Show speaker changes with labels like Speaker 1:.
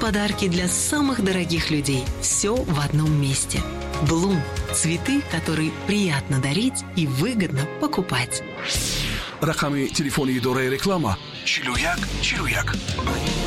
Speaker 1: подарки для самых дорогих людей. Все в одном месте. Блум – цветы, которые приятно дарить и выгодно покупать.
Speaker 2: рақами телефони идораи реклама 41 41.